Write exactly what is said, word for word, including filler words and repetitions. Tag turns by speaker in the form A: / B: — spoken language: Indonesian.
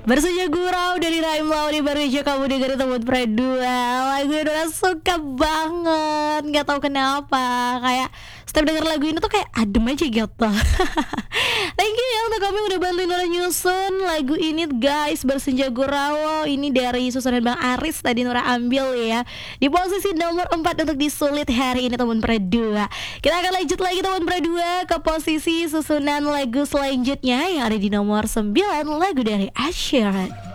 A: Bersenja Gurau dari Raim Laudi baru aja kamu dengerin teman berdua. Lagu yang Nora suka banget, nggak tahu kenapa. Kayak setiap denger lagu ini tuh kayak adem aja gitu. Thank you ya untuk kamu yang udah bantuin Nora nyusun lagu ini guys. Bersenja Gurau ini dari susunan Bang Aris tadi Nora ambil ya. Di posisi nomor empat untuk disulit hari ini teman berdua. Kita akan lanjut lagi teman berdua ke posisi susunan lagu selanjutnya yang ada di nomor sembilan, lagu dari Ed Sheeran.